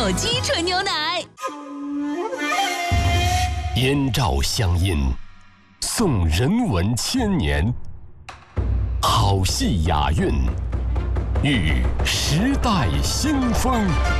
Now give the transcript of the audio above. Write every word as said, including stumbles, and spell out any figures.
有机纯牛奶。 燕赵相印，颂人文千年，好戏雅韵，遇时代新风。